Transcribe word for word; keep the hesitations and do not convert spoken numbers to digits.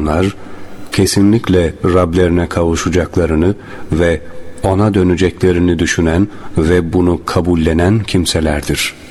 onlar kesinlikle Rablerine kavuşacaklarını ve ona döneceklerini düşünen ve bunu kabullenen kimselerdir.